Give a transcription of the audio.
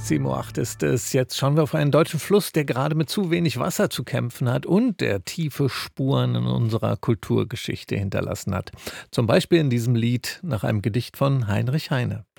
7:08 Uhr ist es. Jetzt schauen wir auf einen deutschen Fluss, der gerade mit zu wenig Wasser zu kämpfen hat und der tiefe Spuren in unserer Kulturgeschichte hinterlassen hat. Zum Beispiel in diesem Lied nach einem Gedicht von Heinrich Heine.